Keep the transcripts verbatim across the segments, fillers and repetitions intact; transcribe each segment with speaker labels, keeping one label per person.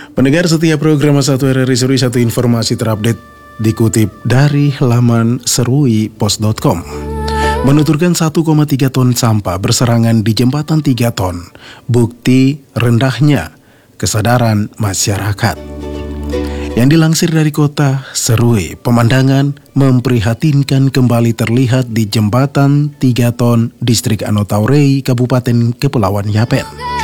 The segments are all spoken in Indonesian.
Speaker 1: Pendengar setiap program satu R R I Serui, satu informasi terupdate dikutip dari laman serui pos dot com. Menuturkan satu koma tiga ton sampah berserangan di jembatan tiga ton, bukti rendahnya kesadaran masyarakat. Yang dilansir dari kota Serui, pemandangan memprihatinkan kembali terlihat di jembatan tiga ton distrik Anotaurei, Kabupaten Kepulauan Yapen.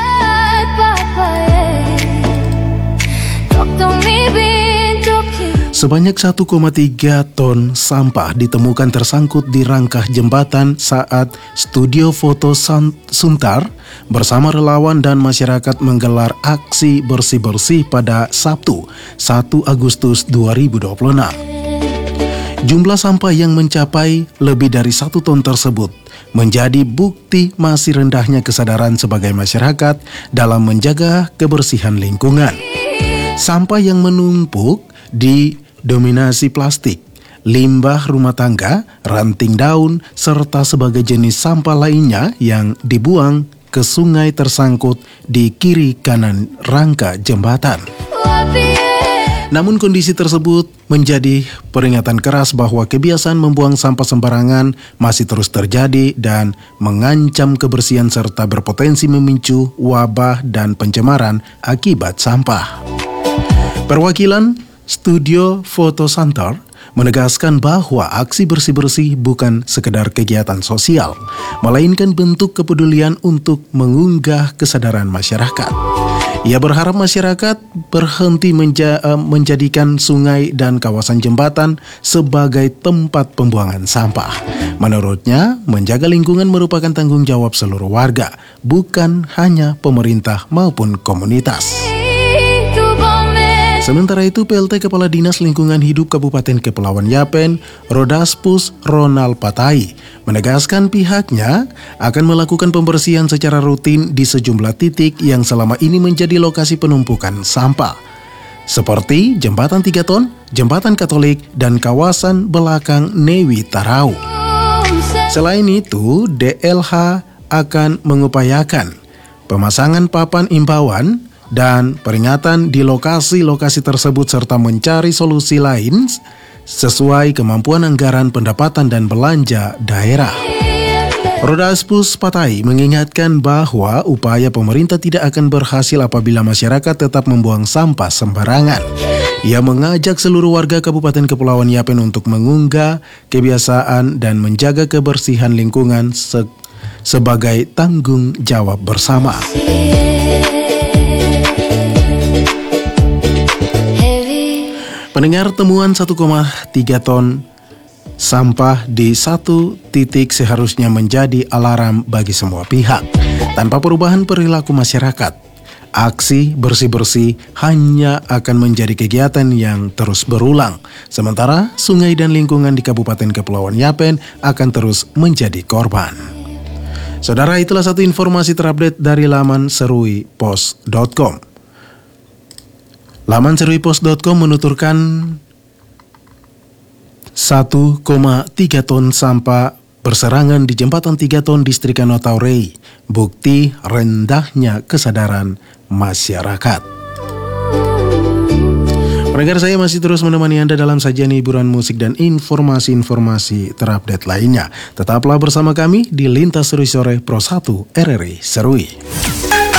Speaker 1: Sebanyak satu koma tiga ton sampah ditemukan tersangkut di rangkah jembatan saat studio foto Suntar bersama relawan dan masyarakat menggelar aksi bersih-bersih pada Sabtu satu Agustus dua ribu dua puluh enam. Jumlah sampah yang mencapai lebih dari satu ton tersebut menjadi bukti masih rendahnya kesadaran sebagai masyarakat dalam menjaga kebersihan lingkungan. Sampah yang menumpuk di dominasi plastik, limbah rumah tangga, ranting daun, serta sebagai jenis sampah lainnya yang dibuang ke sungai tersangkut di kiri kanan rangka jembatan. Namun kondisi tersebut menjadi peringatan keras bahwa kebiasaan membuang sampah sembarangan masih terus terjadi dan mengancam kebersihan serta berpotensi memicu wabah dan pencemaran akibat sampah. Perwakilan Studio Foto Suntar menegaskan bahwa aksi bersih-bersih bukan sekedar kegiatan sosial, melainkan bentuk kepedulian untuk mengunggah kesadaran masyarakat. Ia berharap masyarakat berhenti menja- menjadikan sungai dan kawasan jembatan sebagai tempat pembuangan sampah. Menurutnya, menjaga lingkungan merupakan tanggung jawab seluruh warga, bukan hanya pemerintah maupun komunitas. Sementara itu, P L T Kepala Dinas Lingkungan Hidup Kabupaten Kepulauan Yapen, Rodaspus Ronald Patai, menegaskan pihaknya akan melakukan pembersihan secara rutin di sejumlah titik yang selama ini menjadi lokasi penumpukan sampah, seperti Jembatan tiga ton, Jembatan Katolik, dan kawasan belakang Newi Tarau. Selain itu, D L H akan mengupayakan pemasangan papan imbauan dan peringatan di lokasi-lokasi tersebut serta mencari solusi lain sesuai kemampuan anggaran pendapatan dan belanja daerah. Rodaspus Patai mengingatkan bahwa upaya pemerintah tidak akan berhasil apabila masyarakat tetap membuang sampah sembarangan. Ia mengajak seluruh warga Kabupaten Kepulauan Yapen untuk mengunggah kebiasaan dan menjaga kebersihan lingkungan se- sebagai tanggung jawab bersama. Pendengar, temuan satu koma tiga ton sampah di satu titik seharusnya menjadi alarm bagi semua pihak. Tanpa perubahan perilaku masyarakat, aksi bersih-bersih hanya akan menjadi kegiatan yang terus berulang. Sementara sungai dan lingkungan di Kabupaten Kepulauan Yapen akan terus menjadi korban. Saudara, itulah satu informasi terupdate dari laman serui pos dot com. Laman serui pos dot com menuturkan satu koma tiga ton sampah berserangan di jembatan tiga ton distrik Anotaurei, bukti rendahnya kesadaran masyarakat. Pendengar, saya masih terus menemani Anda dalam sajian hiburan musik dan informasi-informasi terupdate lainnya. Tetaplah bersama kami di Lintas Serui Sore Pro satu R R I Serui.